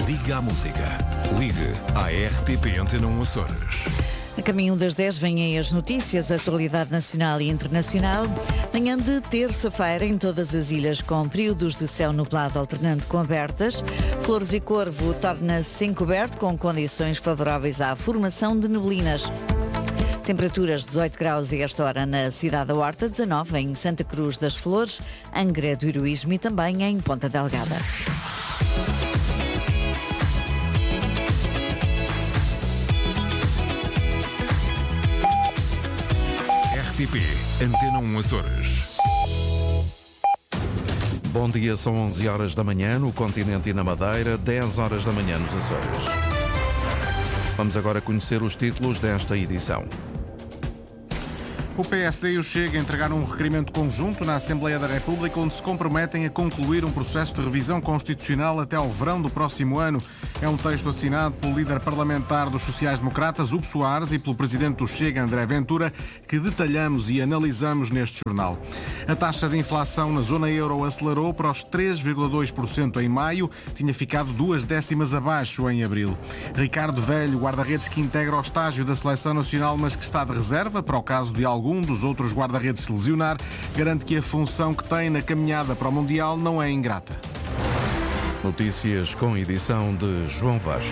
Liga à Música. Ligue à RTP Antena 1 Açores. A caminho das 10 vêm aí as notícias, atualidade nacional e internacional. Manhã de terça-feira em todas as ilhas com períodos de céu nublado alternando com abertas. Flores e Corvo torna-se encoberto com condições favoráveis à formação de neblinas. Temperaturas 18 graus a esta hora na cidade da Horta, 19 em Santa Cruz das Flores, Angra do Heroísmo e também em Ponta Delgada. RTP Antena 1 Açores. Bom dia, são 11 horas da manhã no continente e na Madeira, 10 horas da manhã nos Açores. Vamos agora conhecer os títulos desta edição. O PSD e o Chega entregaram um requerimento conjunto na Assembleia da República onde se comprometem a concluir um processo de revisão constitucional até ao verão do próximo ano. É um texto assinado pelo líder parlamentar dos sociais-democratas, Hugo Soares, e pelo presidente do Chega, André Ventura, que detalhamos e analisamos neste jornal. A taxa de inflação na zona euro acelerou para os 3,2% em maio, tinha ficado 2 décimas abaixo em abril. Ricardo Velho, guarda-redes que integra o estágio da Seleção Nacional, mas que está de reserva para o caso de algum dos outros guarda-redes se lesionar, garante que a função que tem na caminhada para o Mundial não é ingrata. Notícias com edição de João Vasco.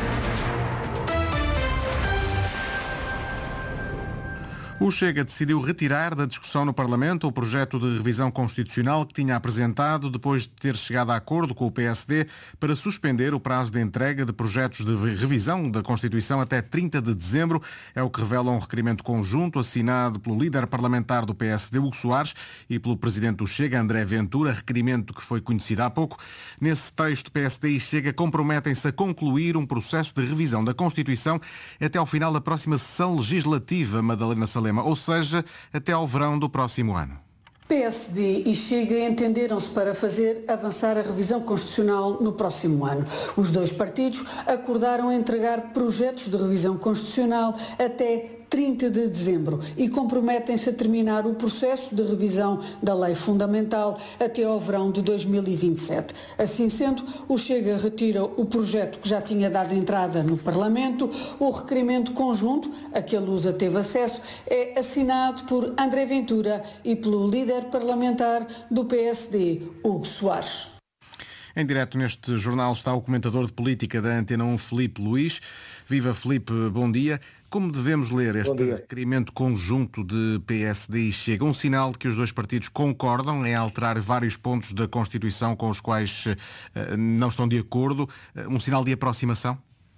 O Chega decidiu retirar da discussão no Parlamento o projeto de revisão constitucional que tinha apresentado depois de ter chegado a acordo com o PSD para suspender o prazo de entrega de projetos de revisão da Constituição até 30 de dezembro. É o que revela um requerimento conjunto assinado pelo líder parlamentar do PSD, Hugo Soares, e pelo presidente do Chega, André Ventura, requerimento que foi conhecido há pouco. Nesse texto, PSD e Chega comprometem-se a concluir um processo de revisão da Constituição até ao final da próxima sessão legislativa, Madalena Salema, ou seja, até ao verão do próximo ano. PSD e Chega entenderam-se para fazer avançar a revisão constitucional no próximo ano. Os dois partidos acordaram entregar projetos de revisão constitucional até 30 de dezembro e comprometem-se a terminar o processo de revisão da Lei Fundamental até ao verão de 2027. Assim sendo, o Chega retira o projeto que já tinha dado entrada no Parlamento. O requerimento conjunto, a que a Lusa teve acesso, é assinado por André Ventura e pelo líder parlamentar do PSD, Hugo Soares. Em direto neste jornal está o comentador de política da Antena 1, Filipe Luís. Viva, Filipe, bom dia. Como devemos ler este requerimento conjunto de PSD e Chega? Um sinal de que os dois partidos concordam em alterar vários pontos da Constituição com os quais não estão de acordo? Um sinal de aproximação?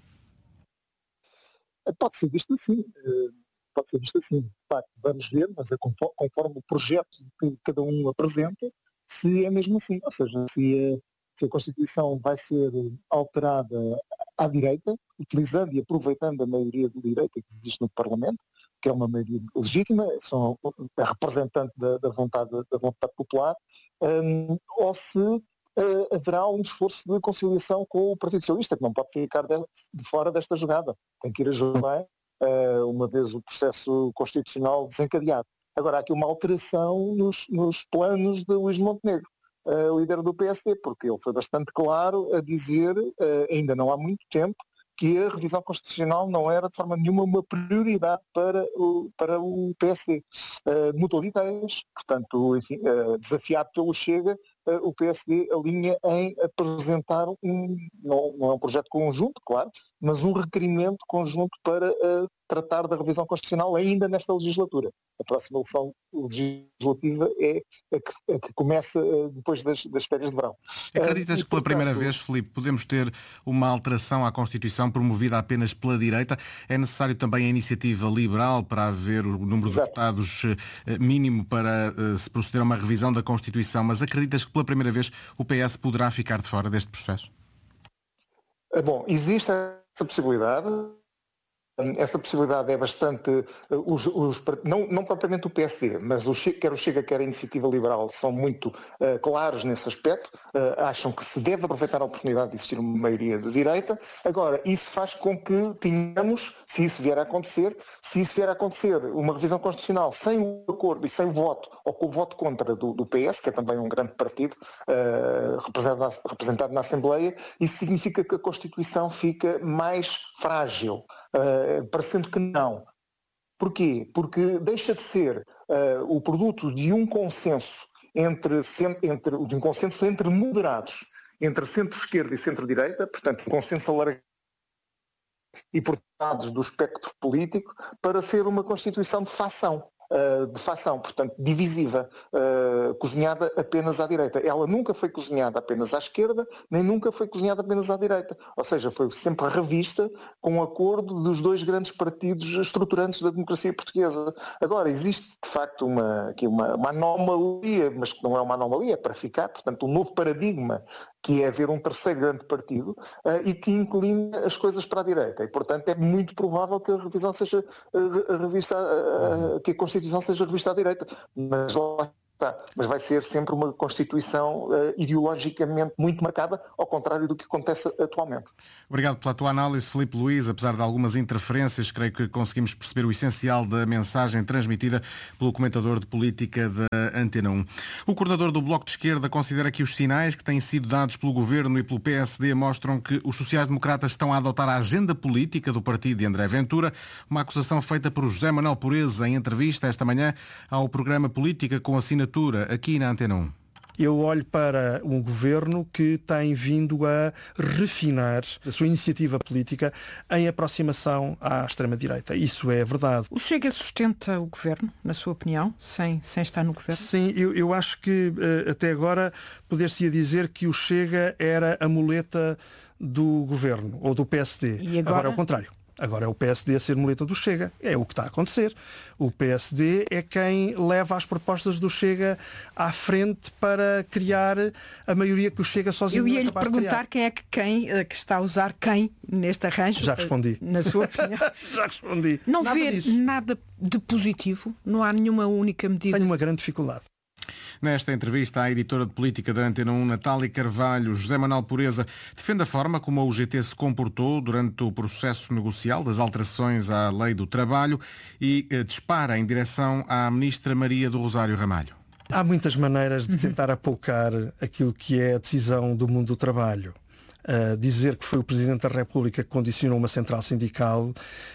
Pode ser visto assim. Pode ser visto assim. Vamos ver, mas é conforme o projeto que cada um apresenta, se é mesmo assim. Ou seja, se a Constituição vai ser alterada à direita, utilizando e aproveitando a maioria de direita que existe no Parlamento, que é uma maioria legítima, são representante da vontade popular, ou se haverá um esforço de conciliação com o Partido Socialista, que não pode ficar de fora desta jogada. Tem que ir ajudar uma vez o processo constitucional desencadeado. Agora, há aqui uma alteração nos planos de Luís Montenegro, líder do PSD, porque ele foi bastante claro a dizer, ainda não há muito tempo, que a revisão constitucional não era de forma nenhuma uma prioridade para o PSD. Mudou de ideias, portanto, enfim, desafiado pelo Chega, o PSD alinha em apresentar não é um projeto conjunto, claro, mas um requerimento conjunto para tratar da revisão constitucional ainda nesta legislatura. A próxima eleição legislativa é que começa depois das férias de verão. Acreditas que pela primeira vez, Filipe, podemos ter uma alteração à Constituição promovida apenas pela direita? É necessário também a iniciativa liberal para haver o número de deputados mínimo para se proceder a uma revisão da Constituição, mas acreditas que pela primeira vez o PS poderá ficar de fora deste processo? Bom, existe essa possibilidade. essa possibilidade é bastante... não propriamente o PSD, mas quer o Chega, quer a Iniciativa Liberal são muito claros nesse aspecto, acham que se deve aproveitar a oportunidade de existir uma maioria de direita. Agora, isso faz com que tenhamos, se isso vier a acontecer, uma revisão constitucional sem o acordo e sem o voto, ou com o voto contra do PS, que é também um grande partido representado na Assembleia, isso significa que a Constituição fica mais frágil, parecendo que não. Porquê? Porque deixa de ser o produto de um consenso entre moderados, entre centro-esquerda e centro-direita, portanto um consenso alargado e por lados do espectro político, para ser uma Constituição de facção, portanto divisiva, cozinhada apenas à direita. Ela nunca foi cozinhada apenas à esquerda, nem nunca foi cozinhada apenas à direita. Ou seja, foi sempre revista com o acordo dos dois grandes partidos estruturantes da democracia portuguesa. Agora, existe de facto aqui uma anomalia, mas que não é uma anomalia, é para ficar, portanto, um novo paradigma, que é haver um terceiro grande partido e que inclina as coisas para a direita. E, portanto, é muito provável que a revisão seja revista, que a Constituição seja revista à direita. Mas lá está. Mas vai ser sempre uma Constituição ideologicamente muito marcada, ao contrário do que acontece atualmente. Obrigado pela tua análise, Filipe Luís. Apesar de algumas interferências, creio que conseguimos perceber o essencial da mensagem transmitida pelo comentador de política da Antena 1. O coordenador do Bloco de Esquerda considera que os sinais que têm sido dados pelo Governo e pelo PSD mostram que os sociais-democratas estão a adotar a agenda política do partido de André Ventura, uma acusação feita por José Manuel Pureza em entrevista esta manhã ao programa Política com Assinatura aqui na Antena 1. Eu olho para um governo que tem vindo a refinar a sua iniciativa política em aproximação à extrema-direita. Isso é verdade. O Chega sustenta o governo, na sua opinião, sem estar no governo? Sim, eu acho que até agora poder-se dizer que o Chega era a muleta do governo ou do PSD. E agora é o contrário. Agora é o PSD a ser muleta do Chega. É o que está a acontecer. O PSD é quem leva as propostas do Chega à frente para criar a maioria que o Chega sozinho não é capaz de criar. Eu ia-lhe perguntar quem é que está a usar quem neste arranjo. Já respondi. Na sua opinião. Já respondi. Não vê nada de positivo? Não há nenhuma única medida? Tenho uma grande dificuldade. Nesta entrevista à editora de política da Antena 1, Natália Carvalho, José Manuel Pureza defende a forma como a UGT se comportou durante o processo negocial das alterações à Lei do Trabalho e dispara em direção à ministra Maria do Rosário Ramalho. Há muitas maneiras de tentar apoucar aquilo que é a decisão do mundo do trabalho. Dizer que foi o Presidente da República que condicionou uma central sindical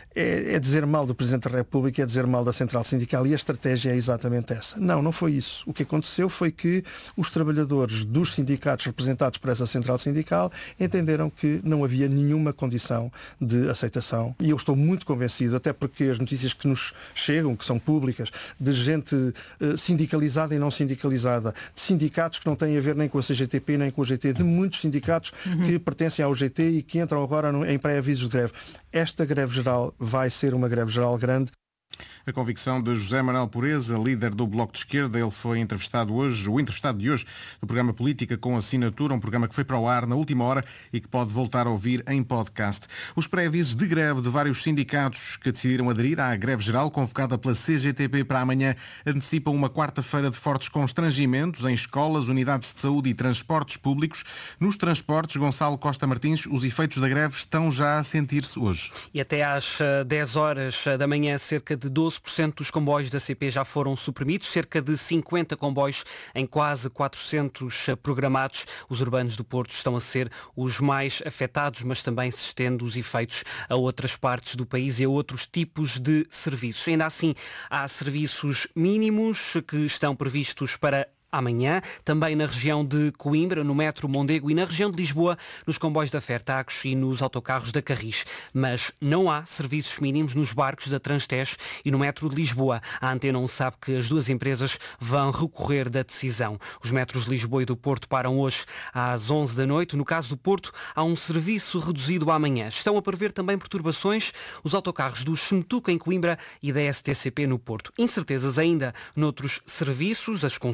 é dizer mal do Presidente da República, é dizer mal da central sindical, e a estratégia é exatamente essa. Não foi isso. O que aconteceu foi que os trabalhadores dos sindicatos representados por essa central sindical entenderam que não havia nenhuma condição de aceitação, e eu estou muito convencido, até porque as notícias que nos chegam, que são públicas, de gente sindicalizada e não sindicalizada, de sindicatos que não têm a ver nem com a CGTP nem com o GT, de muitos sindicatos que pertencem ao GT e que entram agora em pré-avisos de greve. Esta greve geral vai ser uma greve geral grande. A convicção de José Manuel Pureza, líder do Bloco de Esquerda. Ele foi o entrevistado de hoje do programa Política com Assinatura, um programa que foi para o ar na última hora e que pode voltar a ouvir em podcast. Os pré-avisos de greve de vários sindicatos que decidiram aderir à greve geral convocada pela CGTP para amanhã antecipam uma quarta-feira de fortes constrangimentos em escolas, unidades de saúde e transportes públicos. Nos transportes, Gonçalo Costa Martins, os efeitos da greve estão já a sentir-se hoje. E até às 10 horas da manhã, cerca de 12% dos comboios da CP já foram suprimidos, cerca de 50 comboios em quase 400 programados. Os urbanos do Porto estão a ser os mais afetados, mas também se estende os efeitos a outras partes do país e a outros tipos de serviços. Ainda assim, há serviços mínimos que estão previstos para amanhã, também na região de Coimbra, no metro Mondego, e na região de Lisboa, nos comboios da Fertagos e nos autocarros da Carris. Mas não há serviços mínimos nos barcos da Transtex e no metro de Lisboa. A Antena 1 sabe que as duas empresas vão recorrer da decisão. Os metros de Lisboa e do Porto param hoje às 11 da noite. No caso do Porto, há um serviço reduzido amanhã. Estão a prever também perturbações os autocarros do Xmetuca em Coimbra e da STCP no Porto. Incertezas ainda noutros serviços, as consultas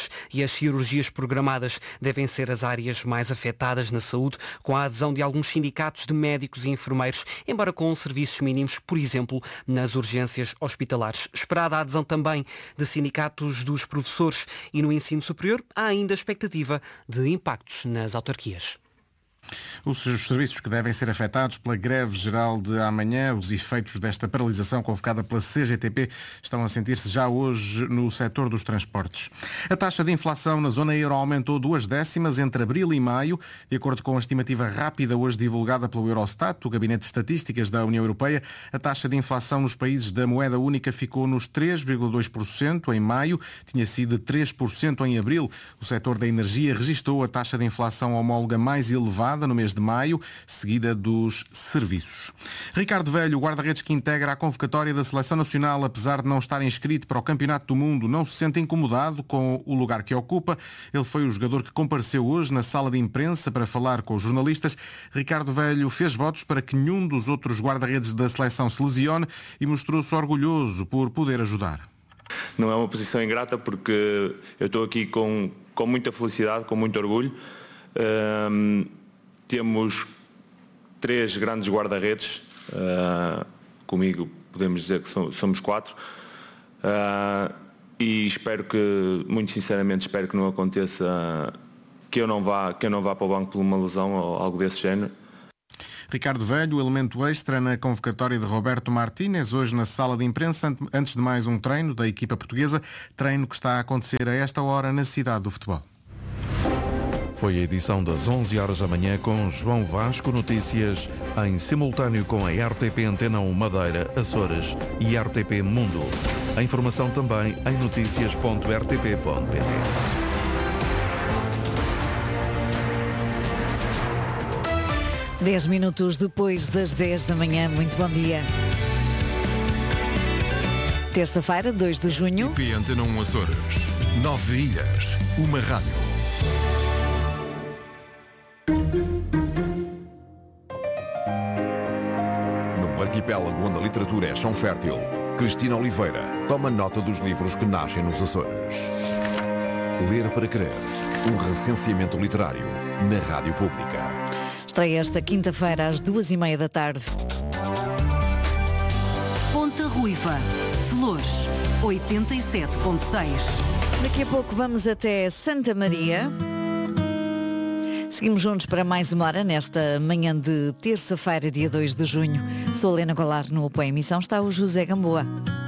hospitalares e as cirurgias programadas devem ser as áreas mais afetadas na saúde, com a adesão de alguns sindicatos de médicos e enfermeiros, embora com serviços mínimos, por exemplo, nas urgências hospitalares. Esperada a adesão também de sindicatos dos professores e no ensino superior, há ainda expectativa de impactos nas autarquias. Os serviços que devem ser afetados pela greve geral de amanhã, os efeitos desta paralisação convocada pela CGTP estão a sentir-se já hoje no setor dos transportes. A taxa de inflação na zona euro aumentou 0,2 entre abril e maio, de acordo com a estimativa rápida hoje divulgada pelo Eurostat, o Gabinete de Estatísticas da União Europeia. A taxa de inflação nos países da moeda única ficou nos 3,2% em maio, tinha sido 3% em abril. O setor da energia registrou a taxa de inflação homóloga mais elevada no mês de maio, seguida dos serviços. Ricardo Velho, o guarda-redes que integra a convocatória da Seleção Nacional, apesar de não estar inscrito para o Campeonato do Mundo, não se sente incomodado com o lugar que ocupa. Ele foi o jogador que compareceu hoje na sala de imprensa para falar com os jornalistas. Ricardo Velho fez votos para que nenhum dos outros guarda-redes da seleção se lesione e mostrou-se orgulhoso por poder ajudar. Não é uma posição ingrata porque eu estou aqui com muita felicidade, com muito orgulho. Temos 3 grandes guarda-redes, comigo podemos dizer que somos 4, e espero que, muito sinceramente, espero que não aconteça que eu não vá para o banco por uma lesão ou algo desse género. Ricardo Velho, elemento extra na convocatória de Roberto Martínez, hoje na sala de imprensa, antes de mais um treino da equipa portuguesa, treino que está a acontecer a esta hora na cidade do futebol. Foi a edição das 11 horas da manhã com João Vasco. Notícias em simultâneo com a RTP Antena 1 Madeira, Açores e RTP Mundo. A informação também em noticias.rtp.pt. Dez minutos depois das 10 da manhã. Muito bom dia. Terça-feira, 2 de junho. RTP Antena 1 Açores. 9 ilhas. Uma rádio. Num arquipélago onde a literatura é chão fértil, Cristina Oliveira toma nota dos livros que nascem nos Açores. Ler para Crer, um recenseamento literário na Rádio Pública. Estreia esta quinta-feira às 2h30 da tarde. Ponta Ruiva, Flores, 87.6. Daqui a pouco vamos até Santa Maria. Seguimos juntos para mais uma hora nesta manhã de terça-feira, dia 2 de junho. Sou Helena Goulart, no apoio à emissão está o José Gamboa.